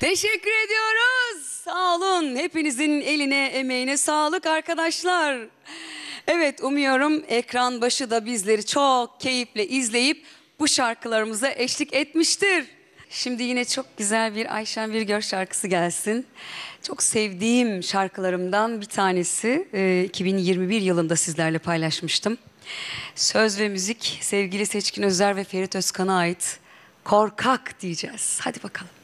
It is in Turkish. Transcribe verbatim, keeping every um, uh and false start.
Teşekkür ediyoruz. Sağ olun. Hepinizin eline, emeğine sağlık arkadaşlar. Evet, umuyorum ekran başı da bizleri çok keyifle izleyip bu şarkılarımıza eşlik etmiştir. Şimdi yine çok güzel bir Ayşen Birgör şarkısı gelsin. Çok sevdiğim şarkılarımdan bir tanesi. Ee, iki bin yirmi bir yılında sizlerle paylaşmıştım. Söz ve müzik sevgili Seçkin Özer ve Ferit Özkan'a ait. Korkak diyeceğiz. Hadi bakalım.